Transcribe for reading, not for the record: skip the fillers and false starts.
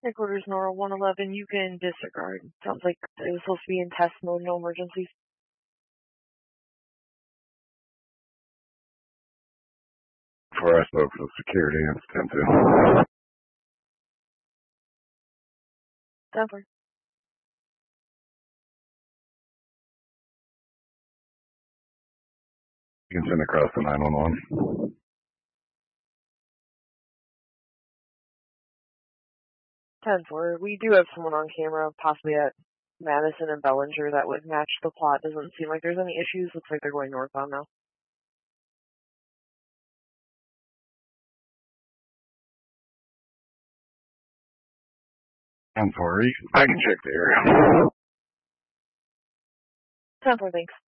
Headquarters Nora 111, you can disregard. Sounds like it was supposed to be in test mode, no emergencies. Before I spoke to security and 10-2. 10-4. You can send across the 911. 10-4. We do have someone on camera, possibly at Madison and Bellinger, that would match the plot. Doesn't seem like there's any issues. Looks like they're going northbound now. I'm sorry. I can check the area. 10-4, thanks.